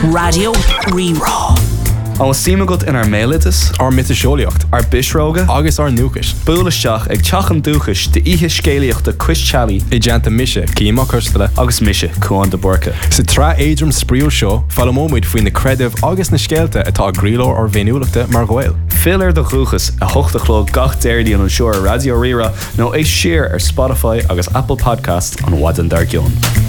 Radio Rerá. An símagat in ar mélitas, ar mitiseolaíocht, ar bisróga, agus ar núchas. Búlaisteach ag teachan dúchas de ihe scéalaíocht de Chris I deanta mise, címa custala, agus mise cuan de borca. Sa tra éidrim spríú seo, fallamóid faoin na credibh agus na scéalta atá gríló ar bhéiniúlachta mar ghail. Filar de chuchas a hochtachló gach déirdí an seoir Radio Rerá nó é siar ar Spotify agus Apple Podcast an Wadan Dargion.